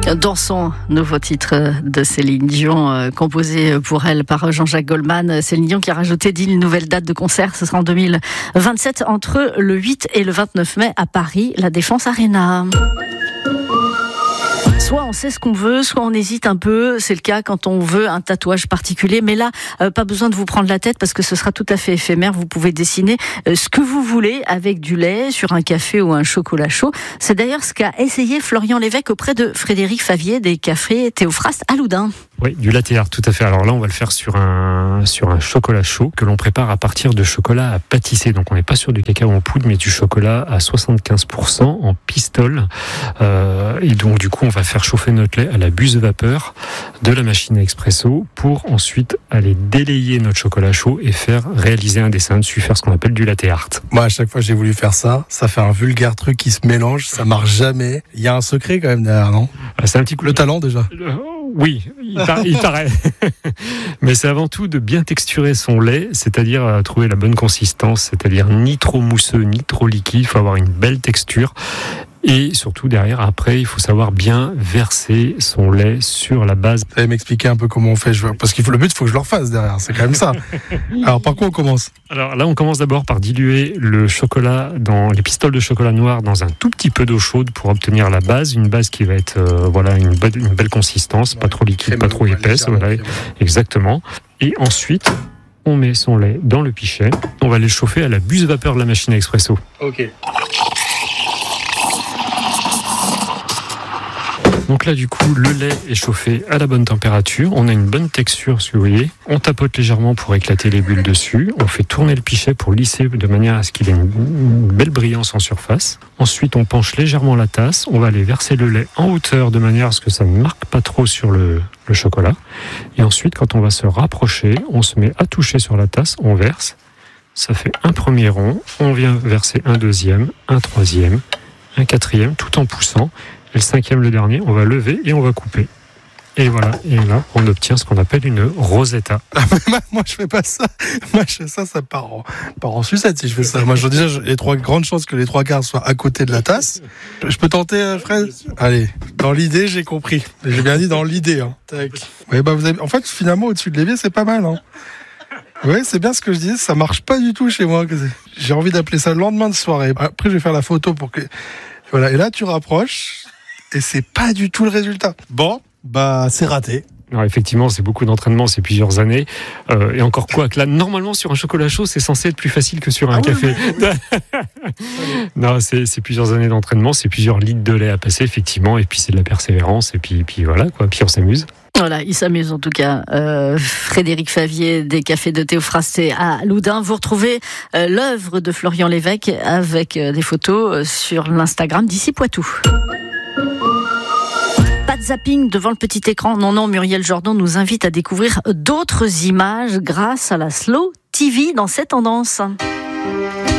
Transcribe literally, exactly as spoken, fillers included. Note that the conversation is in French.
Dans son nouveau titre de Céline Dion, euh, composé pour elle par Jean-Jacques Goldman, Céline Dion qui a rajouté dix nouvelles dates de concert. Ce sera en deux mille vingt-sept entre le huit et le vingt-neuf mai à Paris, la Défense Arena. Soit on sait ce qu'on veut, soit on hésite un peu. C'est le cas quand on veut un tatouage particulier. Mais là, euh, pas besoin de vous prendre la tête parce que ce sera tout à fait éphémère. Vous pouvez dessiner euh, ce que vous voulez avec du lait sur un café ou un chocolat chaud. C'est d'ailleurs ce qu'a essayé Florian Lévesque auprès de Frédéric Favier des cafés Théophraste à Loudun. Oui, du latte art, tout à fait. Alors là, on va le faire sur un, sur un chocolat chaud que l'on prépare à partir de chocolat à pâtisser. Donc on n'est pas sur du cacao en poudre, mais du chocolat à soixante-quinze pour cent en pistole. Euh, et donc du coup, on va faire chauffer notre lait à la buse vapeur de la machine à expresso pour ensuite aller délayer notre chocolat chaud et faire réaliser un dessin dessus, faire ce qu'on appelle du latte art. Moi, à chaque fois j'ai voulu faire ça, ça fait un vulgaire truc qui se mélange, ça marche jamais. Il y a un secret quand même derrière, non ? C'est un petit coup le talent déjà. Euh, oui, il, par, il paraît. Mais c'est avant tout de bien texturer son lait, c'est-à-dire euh, trouver la bonne consistance, c'est-à-dire ni trop mousseux, ni trop liquide. Il faut avoir une belle texture. Et surtout, derrière, après, il faut savoir bien verser son lait sur la base. Vous allez m'expliquer un peu comment on fait, parce qu'il faut le but, il faut que je le refasse derrière, c'est quand même ça. Alors, par quoi on commence ? Alors là, on commence d'abord par diluer le chocolat dans les pistoles de chocolat noir dans un tout petit peu d'eau chaude pour obtenir la base, une base qui va être euh, voilà une, be- une belle consistance, pas trop liquide, pas trop épaisse, voilà, exactement. Et ensuite, on met son lait dans le pichet. On va les chauffer à la buse vapeur de la machine à expresso. Ok. Donc là, du coup, le lait est chauffé à la bonne température. On a une bonne texture, si vous voyez. On tapote légèrement pour éclater les bulles dessus. On fait tourner le pichet pour lisser de manière à ce qu'il ait une, une belle brillance en surface. Ensuite, on penche légèrement la tasse. On va aller verser le lait en hauteur de manière à ce que ça ne marque pas trop sur le, le chocolat. Et ensuite, quand on va se rapprocher, on se met à toucher sur la tasse, on verse. Ça fait un premier rond. On vient verser un deuxième, un troisième, un quatrième, tout en poussant. Et le cinquième, le dernier, on va lever et on va couper. Et voilà, et là, on obtient ce qu'on appelle une rosetta. Ah, moi, je fais pas ça. Moi, je fais ça, ça part en, part en sucette si je fais ça. Moi, je déjà, j'ai les trois grandes chances que les trois quarts soient à côté de la tasse. Je peux tenter, Fred ? Allez, dans l'idée, j'ai compris. J'ai bien dit dans l'idée. Hein. Tac. Ouais, bah, vous avez... En fait, finalement, au-dessus de l'évier, c'est pas mal. Hein. Oui, c'est bien ce que je disais, ça marche pas du tout chez moi. J'ai envie d'appeler ça le lendemain de soirée. Après, je vais faire la photo pour que... Voilà, et là, tu rapproches... Et c'est pas du tout le résultat. Bon, bah c'est raté. Alors effectivement, c'est beaucoup d'entraînement, c'est plusieurs années. Euh, et encore quoi que là, normalement sur un chocolat chaud, c'est censé être plus facile que sur un ah café. Oui, oui. Non, c'est, c'est plusieurs années d'entraînement, c'est plusieurs litres de lait à passer, effectivement. Et puis c'est de la persévérance. Et puis, puis voilà, quoi. Puis on s'amuse. Voilà, il s'amuse en tout cas. Euh, Frédéric Favier des cafés de Théophraste à Loudun. Vous retrouvez euh, l'œuvre de Florian Lévesque avec euh, des photos euh, sur l'Instagram d'Ici Poitou. Pas de zapping devant le petit écran. Non, non, Muriel Jordan nous invite à découvrir d'autres images grâce à la Slow T V dans cette tendance.